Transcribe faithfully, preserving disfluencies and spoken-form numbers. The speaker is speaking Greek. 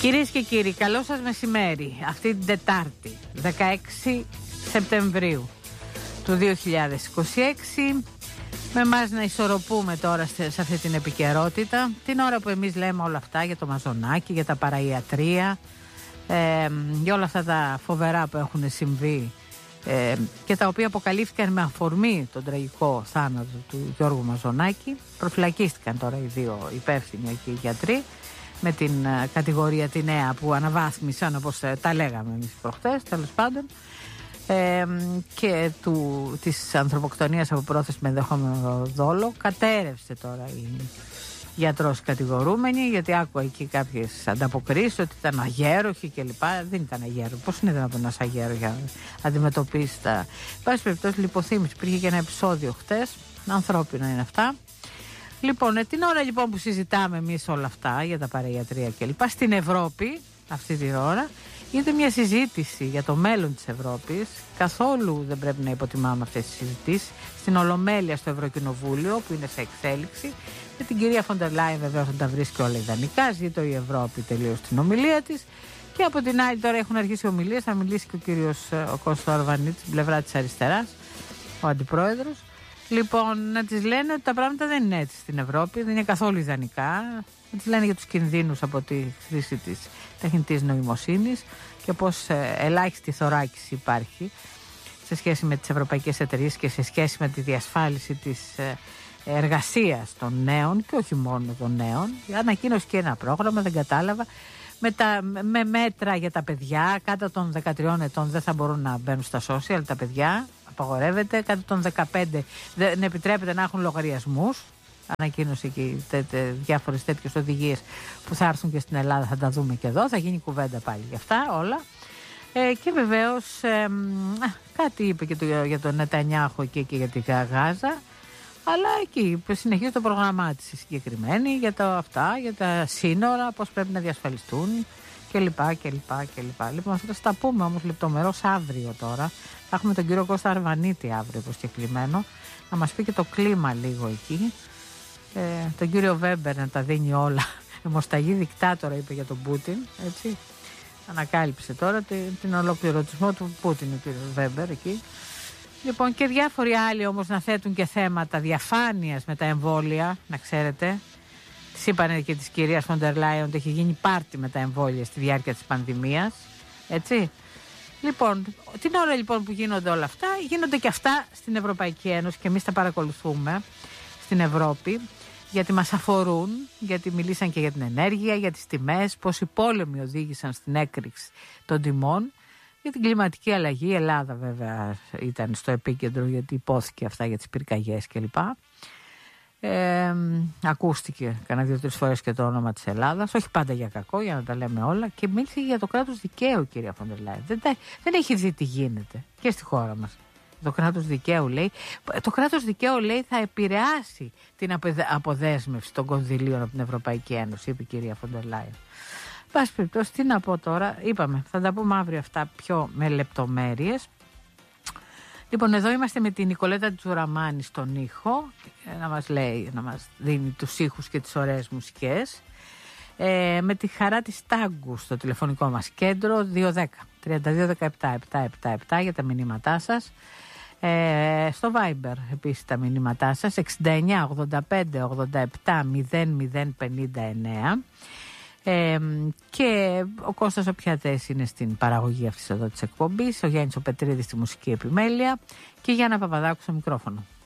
Κυρίες και κύριοι, καλό σας μεσημέρι. Αυτή την Τετάρτη, δεκαέξι Σεπτεμβρίου του δύο χιλιάδες είκοσι έξι, με εμάς να ισορροπούμε τώρα σε αυτή την επικαιρότητα, την ώρα που εμείς λέμε όλα αυτά για το μαζονάκι, για τα παραϊατρία, ε, για όλα αυτά τα φοβερά που έχουν συμβεί ε, και τα οποία αποκαλύφθηκαν με αφορμή τον τραγικό θάνατο του Γιώργου Μαζονάκη. Προφυλακίστηκαν τώρα οι δύο υπεύθυνοι εκεί γιατροί, με την uh, κατηγορία τη νέα που αναβάθμισαν, όπως uh, τα λέγαμε εμείς προχτές, τέλος πάντων, ε, και του, της ανθρωποκτονίας από πρόθεση με ενδεχόμενο δόλο. Κατέρευσε τώρα η γιατρός κατηγορούμενη, γιατί άκουα εκεί κάποιες ανταποκρίσεις ότι ήταν αγέροχοι κλπ. Δεν ήταν αγέροχοι. Πώς είναι δυνατόν ένας αγέροχος για να αντιμετωπίσει τα... Πάση περιπτώσει, λιποθύμηση. Υπήρχε και ένα επεισόδιο χτες, ανθρώπινα είναι αυτά. Λοιπόν, την ώρα λοιπόν που συζητάμε εμείς όλα αυτά για τα παραϊατρία κλπ, στην Ευρώπη αυτή την ώρα γίνεται μια συζήτηση για το μέλλον της Ευρώπης. Καθόλου δεν πρέπει να υποτιμάμε αυτές τις συζητήσεις. Στην Ολομέλεια στο Ευρωκοινοβούλιο, που είναι σε εξέλιξη, με την κυρία Φοντερ Λάιεν βεβαίως θα τα βρίσκει όλα ιδανικά. Ζήτω η Ευρώπη τελείως την ομιλία της. Και από την άλλη τώρα έχουν αρχίσει ομιλίες. Θα μιλήσει και ο κύριος ο Κώστας Αρβανίτης, στην πλευρά της αριστεράς, ο αντιπρόεδρος. Λοιπόν, να τις λένε ότι τα πράγματα δεν είναι έτσι στην Ευρώπη, δεν είναι καθόλου ιδανικά. Να τις λένε για τους κινδύνους από τη χρήση της τεχνητής νοημοσύνης και πώς ε, ελάχιστη θωράκιση υπάρχει σε σχέση με τις ευρωπαϊκές εταιρείες και σε σχέση με τη διασφάλιση της ε, εργασίας των νέων και όχι μόνο των νέων. Ανακοίνωσε και ένα πρόγραμμα, δεν κατάλαβα, με, τα, με μέτρα για τα παιδιά κάτω των δεκατριών ετών δεν θα μπορούν να μπαίνουν στα social τα παιδιά. Απαγορεύεται. Κάτω των δεκαπέντε δεν επιτρέπεται να έχουν λογαριασμούς. Ανακοίνωσε και τε, τε, διάφορες τέτοιες οδηγίες που θα έρθουν και στην Ελλάδα. Θα τα δούμε και εδώ. Θα γίνει κουβέντα πάλι για αυτά όλα. Ε, και βεβαίως ε, κάτι είπε και το, για τον Νετανιάχου και, και για τη Γάζα. Αλλά εκεί συνεχίζει το πρόγραμμά της συγκεκριμένη για τα αυτά, για τα σύνορα, πώς πρέπει να διασφαλιστούν κλπ. κλπ, κλπ. Λοιπόν, θα τα πούμε όμως λεπτομερώς αύριο τώρα. Θα έχουμε τον κύριο Κώστα Αρβανίτη αύριο προσκεκλημένο, να μας πει και το κλίμα λίγο εκεί. Ε, τον κύριο Βέμπερ να τα δίνει όλα. Αιμοσταγή δικτάτορα είπε για τον Πούτιν, έτσι. Ανακάλυψε τώρα την, την ολοκληρωτισμό του Πούτιν ο κύριος Βέμπερ εκεί. Λοιπόν, και διάφοροι άλλοι όμως να θέτουν και θέματα διαφάνειας με τα εμβόλια, να ξέρετε. Της είπανε και της κυρίας Φοντερ Λάιεν ότι έχει γίνει πάρτι με τα εμβόλια στη διάρκεια της πανδημίας, έτσι. Λοιπόν, την ώρα λοιπόν που γίνονται όλα αυτά, γίνονται και αυτά στην Ευρωπαϊκή Ένωση και εμείς τα παρακολουθούμε στην Ευρώπη, γιατί μας αφορούν, γιατί μιλήσαν και για την ενέργεια, για τις τιμές, πώς οι πόλεμοι οδήγησαν στην έκρηξη των τιμών, για την κλιματική αλλαγή. Η Ελλάδα βέβαια ήταν στο επίκεντρο, γιατί υπόθηκε αυτά για τις πυρκαγιές κλπ. Ε, ακούστηκε κανένα δύο-τρεις φορές και το όνομα της Ελλάδας, όχι πάντα για κακό, για να τα λέμε όλα, και μίλησε για το κράτος δικαίου, κυρία Φοντερ Λάιεν. Δεν, δεν έχει δει τι γίνεται και στη χώρα μας. Το κράτος δικαίου λέει, το κράτος δικαίου λέει θα επηρεάσει την αποδέσμευση των κονδυλίων από την Ευρωπαϊκή Ένωση, είπε η κυρία Φοντερ Λάιεν. Πάση περιπτώσει, τι να πω τώρα, είπαμε, θα τα πούμε αύριο αυτά πιο με λεπτομέρειες. Λοιπόν, εδώ είμαστε με την Νικολέτα Τζουραμάνη στον ήχο, να μας λέει, να μας δίνει τους ήχους και τις ωραίες μουσικές. Ε, με τη χαρά της Τάγκου στο τηλεφωνικό μας κέντρο, δύο δέκα τριάντα δύο δεκαεπτά επτακόσια εβδομήντα επτά για τα μηνύματά σας. Ε, στο Viber επίσης τα μηνύματά σας, εξήντα εννιά ογδόντα πέντε ογδόντα επτά μηδέν μηδέν πενήντα εννέα. Ε, και ο Κώστας ο Πιατές είναι στην παραγωγή αυτής εδώ της εκπομπής, ο Γιάννης ο Πετρίδης στη μουσική επιμέλεια και η Γιάννα Παπαδάκου στο μικρόφωνο.